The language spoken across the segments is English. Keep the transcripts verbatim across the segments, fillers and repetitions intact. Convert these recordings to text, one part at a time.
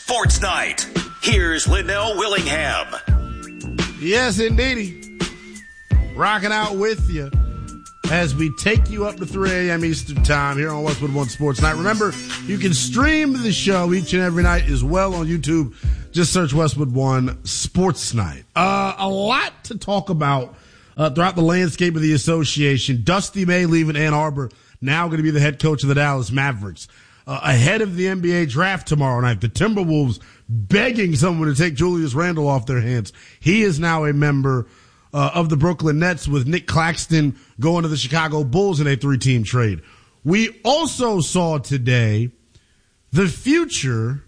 Sports Night. Here's Linnell Willingham. Yes, indeedy. Rocking out with you as we take you up to three a.m. Eastern Time here on Westwood One Sports Night. Remember, you can stream the show each and every night as well on YouTube. Just search Westwood One Sports Night. Uh, a lot to talk about uh, throughout the landscape of the association. Dusty May leaving Ann Arbor, now going to be the head coach of the Dallas Mavericks. Uh, ahead of the N B A draft tomorrow night, the Timberwolves begging someone to take Julius Randle off their hands. He is now a member uh, of the Brooklyn Nets, with Nick Claxton going to the Chicago Bulls in a three-team trade. We also saw today the future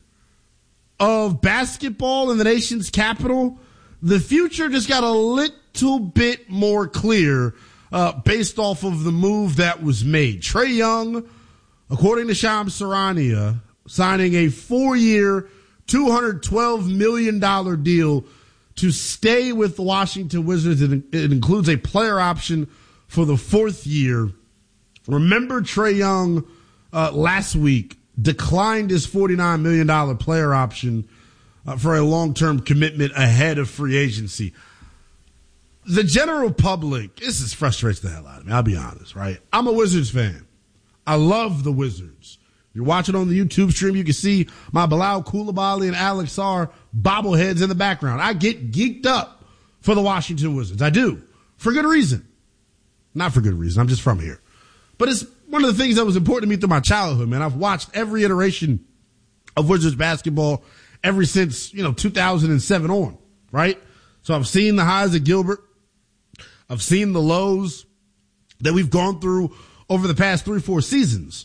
of basketball in the nation's capital. The future just got a little bit more clear uh, based off of the move that was made. Trae Young, according to Shams Charania, signing a four-year, two hundred twelve million dollars deal to stay with the Washington Wizards. It, it includes a player option for the fourth year. Remember, Trae Young uh, last week declined his forty-nine million dollars player option uh, for a long-term commitment ahead of free agency. The general public, this is frustrates the hell out of me, I'll be honest, right? I'm a Wizards fan. I love the Wizards. You're watching on the YouTube stream, you can see my Bilal Coulibaly and Alex Sarr bobbleheads in the background. I get geeked up for the Washington Wizards. I do. For good reason. Not for good reason. I'm just from here. But it's one of the things that was important to me through my childhood, man. I've watched every iteration of Wizards basketball ever since, you know, two thousand seven on, right? So I've seen the highs of Gilbert. I've seen the lows that we've gone through over the past three, four seasons.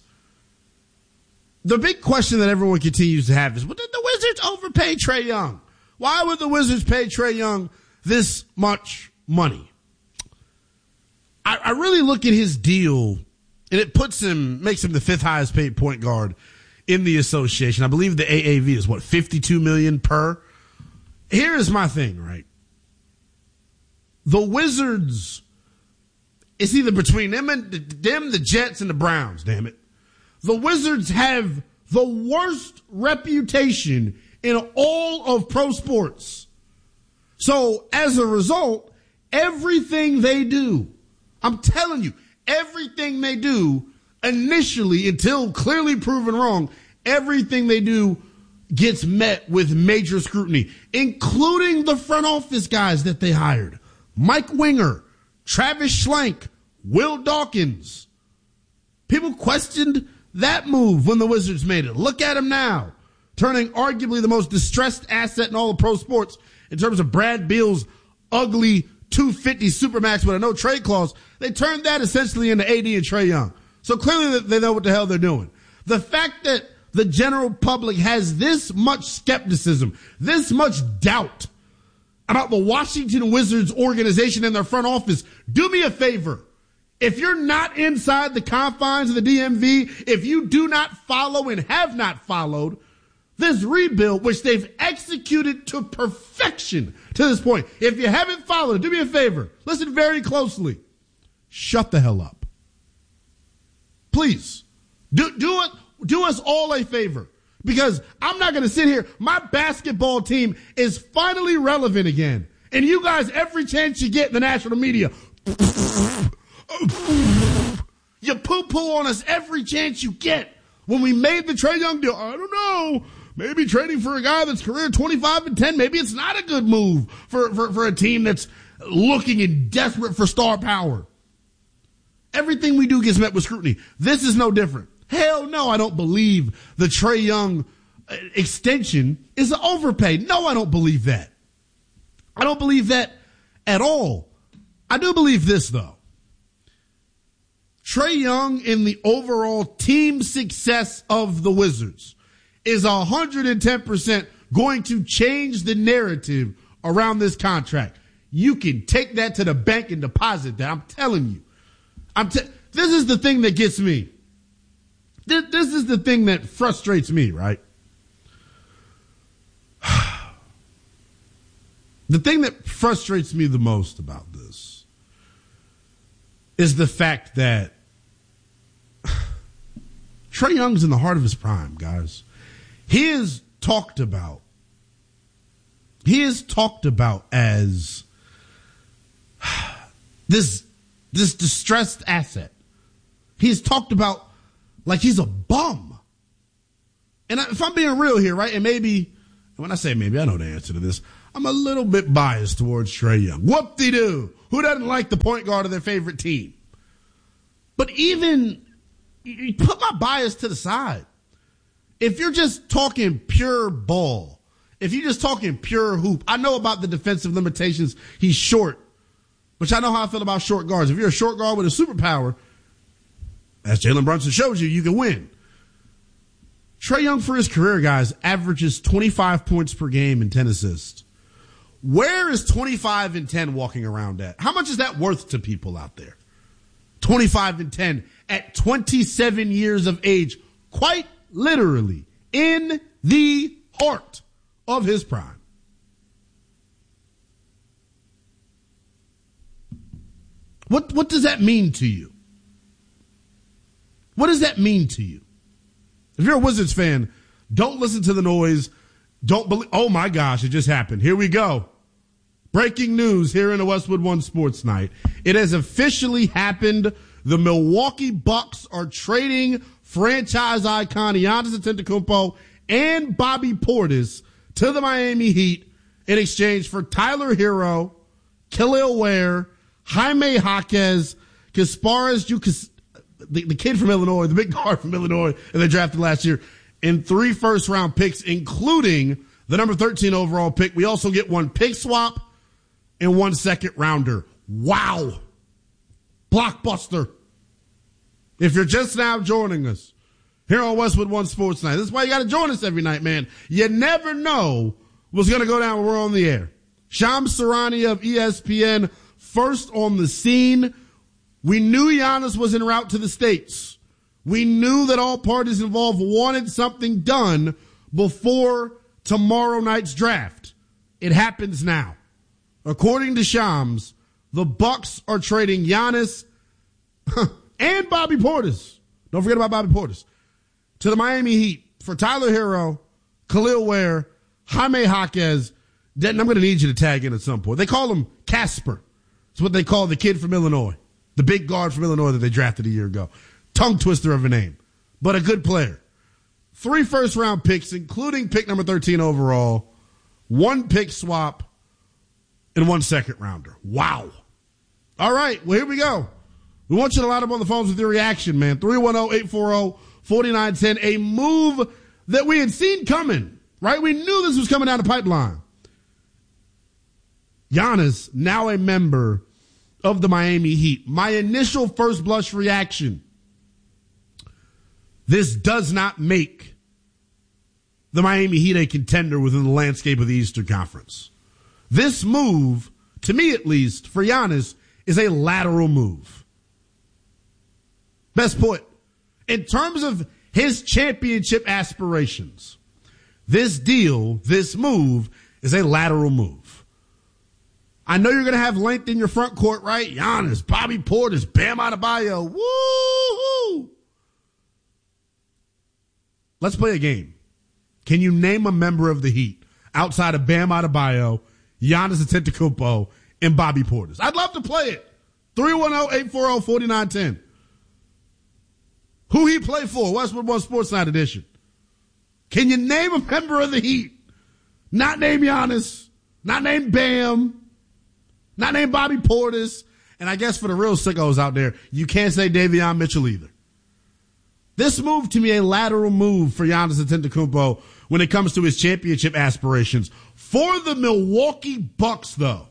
The big question that everyone continues to have is, well, did the Wizards overpay Trae Young? Why would the Wizards pay Trae Young this much money? I, I really look at his deal, and it puts him, makes him the fifth highest paid point guard in the association. I believe the A A V is what, fifty-two million dollars per? Here's my thing, right? The Wizards, it's either between them and them, the Jets, and the Browns, damn it. The Wizards have the worst reputation in all of pro sports. So as a result, everything they do, I'm telling you, everything they do initially, until clearly proven wrong, everything they do gets met with major scrutiny, including the front office guys that they hired. Mike Winger, Travis Schlenk, Will Dawkins. People questioned that move when the Wizards made it. Look at him now, turning arguably the most distressed asset in all of pro sports in terms of Brad Beal's ugly two fifty Supermax with a no trade clause. They turned that essentially into A D and Trae Young. So clearly they know what the hell they're doing. The fact that the general public has this much skepticism, this much doubt about the Washington Wizards organization and their front office, do me a favor. If you're not inside the confines of the D M V, if you do not follow and have not followed this rebuild, which they've executed to perfection to this point, if you haven't followed, do me a favor. Listen very closely. Shut the hell up. Please. Do, do it, do us all a favor. Because I'm not going to sit here. My basketball team is finally relevant again. And you guys, every chance you get in the national media, you poo-poo on us every chance you get. When we made the Trae Young deal, I don't know, maybe trading for a guy that's career twenty-five and ten, maybe it's not a good move for, for, for a team that's looking and desperate for star power. Everything we do gets met with scrutiny. This is no different. Hell no, I don't believe the Trae Young extension is an overpay. No, I don't believe that. I don't believe that at all. I do believe this, though. Trae Young, in the overall team success of the Wizards, is one hundred ten percent going to change the narrative around this contract. You can take that to the bank and deposit that. I'm telling you. I'm te- this is the thing that gets me. This, this is the thing that frustrates me, right? The thing that frustrates me the most about this is the fact that Trae Young's in the heart of his prime, guys. He is talked about. He is talked about as this, this distressed asset. He's talked about like he's a bum. And if I'm being real here, right, and maybe, when I say maybe, I know the answer to this, I'm a little bit biased towards Trae Young. Whoop-de-doo. Who doesn't like the point guard of their favorite team? But even, you put my bias to the side. If you're just talking pure ball, if you're just talking pure hoop, I know about the defensive limitations. He's short, which I know how I feel about short guards. If you're a short guard with a superpower, as Jalen Brunson shows you, you can win. Trae Young, for his career, guys, averages twenty-five points per game and ten assists. Where is twenty-five and ten walking around at? How much is that worth to people out there? twenty-five and ten at twenty-seven years of age, quite literally in the heart of his prime. What, what does that mean to you? What does that mean to you? If you're a Wizards fan, don't listen to the noise. Don't believe. Oh my gosh, it just happened. Here we go. Breaking news here in the Westwood One Sports Night. It has officially happened. The Milwaukee Bucks are trading franchise icon Giannis Antetokounmpo and Bobby Portis to the Miami Heat in exchange for Tyler Hero, Kel'el Ware, Jaime Jaquez, Kasparas Jukas, the, the kid from Illinois, the big guard from Illinois, and they drafted last year, and three first-round picks, including the number thirteen overall pick. We also get one pick swap and one second-rounder. Wow. Blockbuster. If you're just now joining us here on Westwood One Sports Night, this is why you got to join us every night, man. You never know what's going to go down when we're on the air. Shams Charania of E S P N, first on the scene. We knew Giannis was en route to the States. We knew that all parties involved wanted something done before tomorrow night's draft. It happens now. According to Shams, the Bucks are trading Giannis and Bobby Portis. Don't forget about Bobby Portis. To the Miami Heat for Tyler Hero, Kel'el Ware, Jaime Jaquez. Denton, I'm going to need you to tag in at some point. They call him Casper. It's what they call the kid from Illinois. The big guard from Illinois that they drafted a year ago. Tongue twister of a name, but a good player. Three first round picks, including pick number thirteen overall, one pick swap, and one second rounder. Wow. All right, well, here we go. We want you to line up on the phones with your reaction, man. three one zero, eight four zero, four nine one zero. A move that we had seen coming, right? We knew this was coming down the pipeline. Giannis, now a member of the Miami Heat. My initial first blush reaction, this does not make the Miami Heat a contender within the landscape of the Eastern Conference. This move, to me at least, for Giannis, is a lateral move. Best put, in terms of his championship aspirations, this deal, this move, is a lateral move. I know you're going to have length in your front court, right? Giannis, Bobby Portis, Bam Adebayo. Woo-hoo! Let's play a game. Can you name a member of the Heat outside of Bam Adebayo, Giannis Antetokounmpo, and Bobby Portis? I'd love to play it. three one zero, eight four zero, four nine one zero. Who he play for? Westwood One Sports Night edition. Can you name a member of the Heat? Not name Giannis. Not name Bam. Not named Bobby Portis. And I guess for the real sickos out there, you can't say Davion Mitchell either. This move, to me, a lateral move for Giannis Antetokounmpo when it comes to his championship aspirations. For the Milwaukee Bucks, though,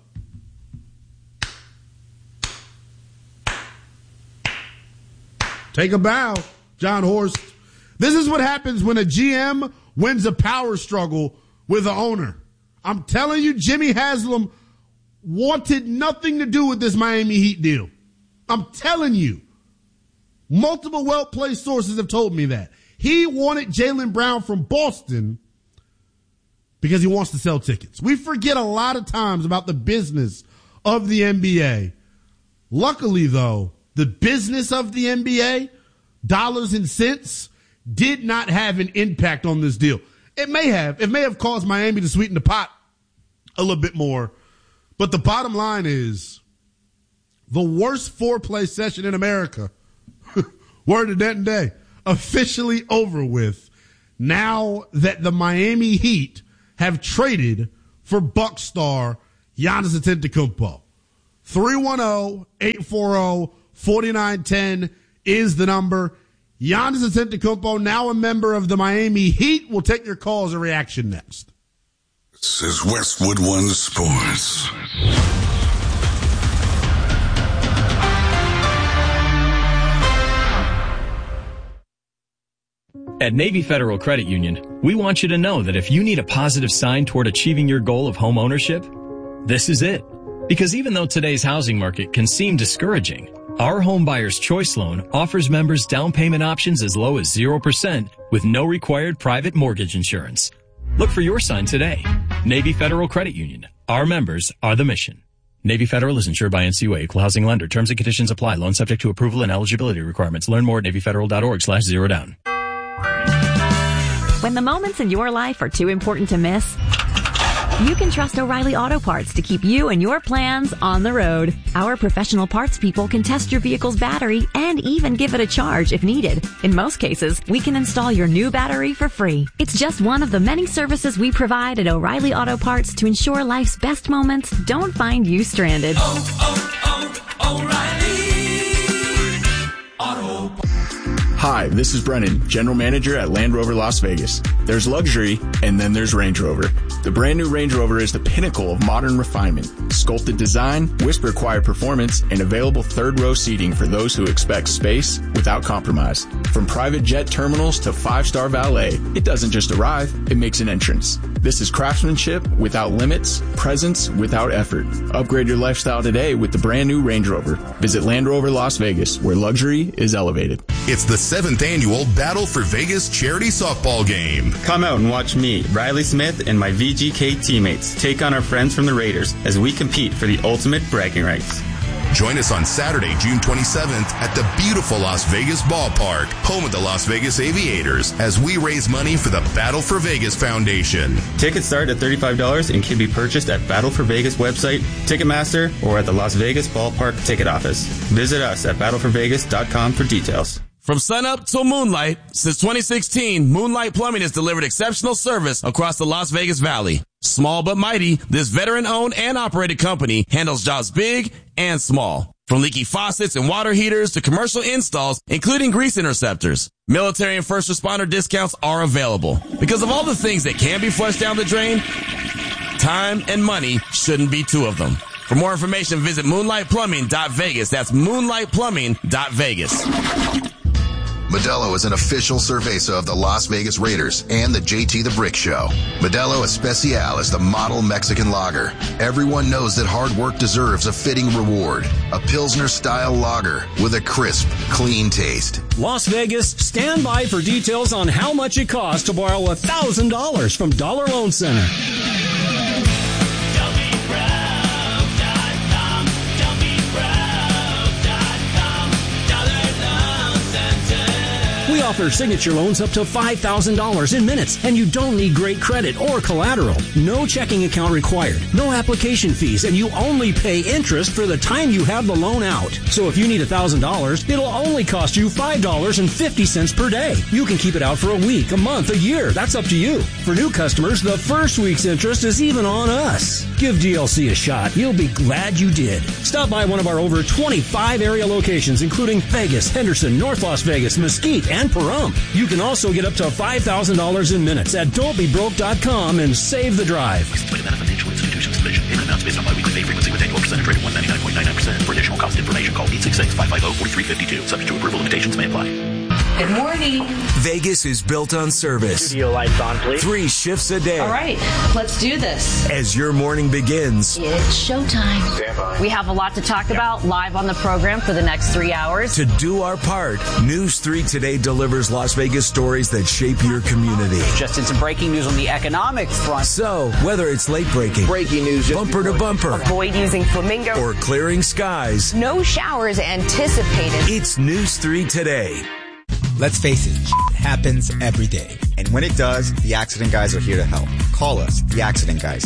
take a bow, John Horst. This is what happens when a G M wins a power struggle with the owner. I'm telling you, Jimmy Haslam wanted nothing to do with this Miami Heat deal. I'm telling you. Multiple well-placed sources have told me that. He wanted Jaylen Brown from Boston because he wants to sell tickets. We forget a lot of times about the business of the N B A. Luckily, though, the business of the N B A, dollars and cents, did not have an impact on this deal. It may have. It may have caused Miami to sweeten the pot a little bit more. But the bottom line is the worst foreplay session in America, word of Denton Day, officially over with now that the Miami Heat have traded for Bucks star Giannis Antetokounmpo. three one zero, eight four zero, four nine one zero is the number. Giannis Antetokounmpo, now a member of the Miami Heat. We'll take your calls and reaction next. This is Westwood One Sports. At Navy Federal Credit Union, we want you to know that if you need a positive sign toward achieving your goal of home ownership, this is it. Because even though today's housing market can seem discouraging, our Home Buyer's Choice Loan offers members down payment options as low as zero percent with no required private mortgage insurance. Look for your sign today. Navy Federal Credit Union. Our members are the mission. Navy Federal is insured by N C U A, Equal Housing Lender. Terms and conditions apply. Loan subject to approval and eligibility requirements. Learn more at NavyFederal.org slash zero down. When the moments in your life are too important to miss, you can trust O'Reilly Auto Parts to keep you and your plans on the road. Our professional parts people can test your vehicle's battery and even give it a charge if needed. In most cases, we can install your new battery for free. It's just one of the many services we provide at O'Reilly Auto Parts to ensure life's best moments don't find you stranded. Oh, oh, oh, O'Reilly Auto Parts. Hi, this is Brennan, General Manager at Land Rover Las Vegas. There's luxury, and then there's Range Rover. The brand new Range Rover is the pinnacle of modern refinement. Sculpted design, whisper-quiet performance, and available third-row seating for those who expect space without compromise. From private jet terminals to five-star valet, it doesn't just arrive, it makes an entrance. This is craftsmanship without limits, presence without effort. Upgrade your lifestyle today with the brand new Range Rover. Visit Land Rover Las Vegas, where luxury is elevated. It's the seventh annual Battle for Vegas charity softball game. Come out and watch me, Riley Smith, and my V G K teammates take on our friends from the Raiders as we compete for the ultimate bragging rights. Join us on Saturday, June twenty-seventh at the beautiful Las Vegas Ballpark, home of the Las Vegas Aviators, as we raise money for the Battle for Vegas Foundation. Tickets start at thirty-five dollars and can be purchased at Battle for Vegas website, Ticketmaster, or at the Las Vegas Ballpark ticket office. Visit us at battle for vegas dot com for details. From sunup till moonlight, since twenty sixteen, Moonlight Plumbing has delivered exceptional service across the Las Vegas Valley. Small but mighty, this veteran-owned and operated company handles jobs big and small. From leaky faucets and water heaters to commercial installs, including grease interceptors. Military and first responder discounts are available. Because of all the things that can be flushed down the drain, time and money shouldn't be two of them. For more information, visit moonlight plumbing dot vegas. That's moonlight plumbing dot vegas. Modelo is an official cerveza of the Las Vegas Raiders and the J T the Brick Show. Modelo Especial is the model Mexican lager. Everyone knows that hard work deserves a fitting reward. A Pilsner-style lager with a crisp, clean taste. Las Vegas, stand by for details on how much it costs to borrow one thousand dollars from Dollar Loan Center. We offer signature loans up to five thousand dollars in minutes, and you don't need great credit or collateral. No checking account required, no application fees, and you only pay interest for the time you have the loan out. So if you need one thousand dollars, it'll only cost you five dollars and fifty cents per day. You can keep it out for a week, a month, a year. That's up to you. For new customers, the first week's interest is even on us. Give D L C a shot. You'll be glad you did. Stop by one of our over twenty-five area locations, including Vegas, Henderson, North Las Vegas, Mesquite, and Pahrump. You can also get up to five thousand dollars in minutes at don't be broke dot com and save the drive. Financial institutions division. Payment amounts based on biweekly pay frequency with annual percentage rate of one ninety-nine point nine nine percent. For additional cost information, call eight six six, five five zero, four three five two. Subject to approval, limitations may apply. Good morning. Vegas is built on service. Studio lights on, please. Three shifts a day. All right, let's do this. As your morning begins, it's showtime. Stand by. We have a lot to talk about live on the program for the next three hours. To do our part, News three Today delivers Las Vegas stories that shape your community. Just into breaking news on the economic front. So, whether it's late breaking, breaking news, bumper to bumper, avoid using flamingo, or clearing skies, no showers anticipated. It's News three Today. Let's face it, happens every day. And when it does, the Accident Guys are here to help. Call us, the Accident Guys,